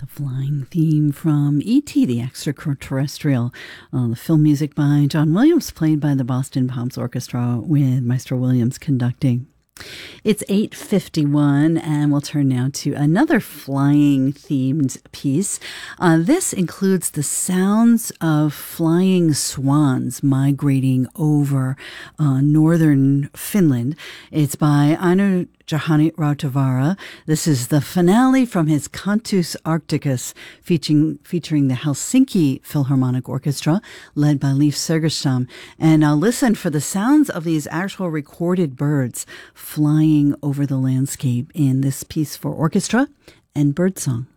Flying theme from E.T. the Extraterrestrial. The film music by John Williams, played by the Boston Pops Orchestra with Maestro Williams conducting. It's 8:51, and we'll turn now to another flying-themed piece. This includes the sounds of flying swans migrating over northern Finland. It's by Aino Juhani Rautavaara. This is the finale from his Cantus Arcticus, featuring the Helsinki Philharmonic Orchestra, led by Leif Segerstam. And now listen for the sounds of these actual recorded birds flying over the landscape in this piece for orchestra and birdsong.